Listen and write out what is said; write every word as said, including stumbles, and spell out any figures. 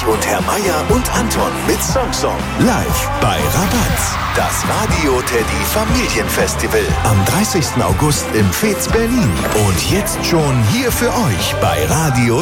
Ulrich und Herr Meier und Anton mit Song Song. Live bei Rabatz. Das Radio Teddy Familienfestival. Am dreißigsten August im Fez Berlin. Und jetzt schon hier für euch bei Radio